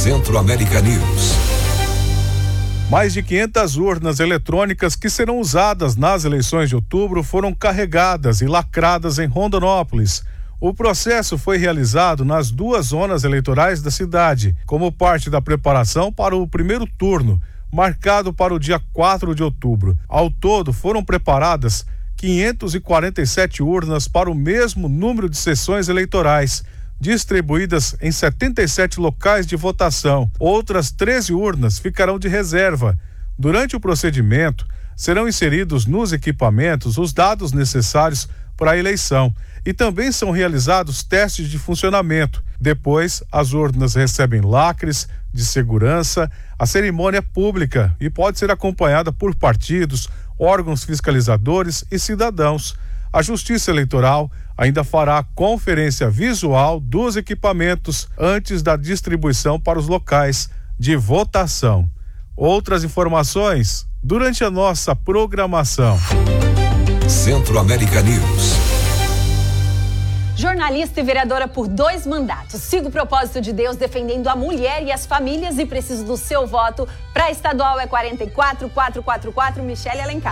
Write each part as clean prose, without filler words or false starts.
Centro-América News. Mais de 500 urnas eletrônicas que serão usadas nas eleições de outubro foram carregadas e lacradas em Rondonópolis. O processo foi realizado nas 2 zonas eleitorais da cidade, como parte da preparação para o primeiro turno, marcado para o dia 4 de outubro. Ao todo, foram preparadas 547 urnas para o mesmo número de sessões eleitorais, distribuídas em 77 locais de votação. Outras 13 urnas ficarão de reserva. Durante o procedimento, serão inseridos nos equipamentos os dados necessários para a eleição e também são realizados testes de funcionamento. Depois, as urnas recebem lacres de segurança. A cerimônia é pública e pode ser acompanhada por partidos, órgãos fiscalizadores e cidadãos. A Justiça Eleitoral ainda fará a conferência visual dos equipamentos antes da distribuição para os locais de votação. Outras informações durante a nossa programação. Centro-América News. Jornalista e vereadora por 2 mandatos. Sigo o propósito de Deus defendendo a mulher e as famílias e preciso do seu voto. Para estadual é 44444, Michele Alencar.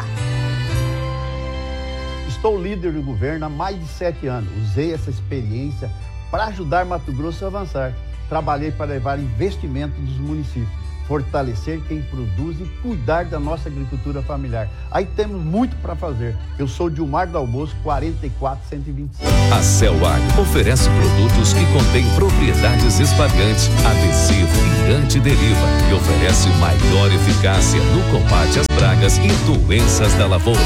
Estou líder do governo há mais de 7 anos. Usei essa experiência para ajudar Mato Grosso a avançar. Trabalhei para levar investimento dos municípios, fortalecer quem produz e cuidar da nossa agricultura familiar. Aí temos muito para fazer. Eu sou Dilmar Dal Bosco, 44125. A Celag oferece produtos que contêm propriedades espalhantes, adesivo e antideriva e oferece maior eficácia no combate às pragas e doenças da lavoura.